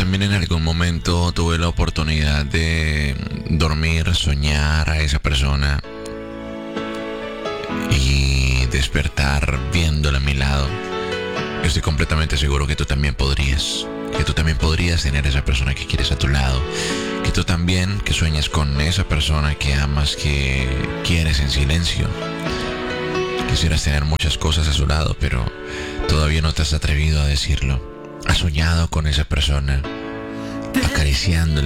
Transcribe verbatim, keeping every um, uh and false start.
también en algún momento tuve la oportunidad de dormir, soñar a esa persona y despertar viéndola a mi lado. Estoy completamente seguro que tú también podrías. Que tú también podrías tener esa persona que quieres a tu lado. Que tú también, que sueñas con esa persona que amas, que quieres en silencio. Quisieras tener muchas cosas a su lado, pero todavía no te has atrevido a decirlo. Has soñado con esa persona, acariciándola,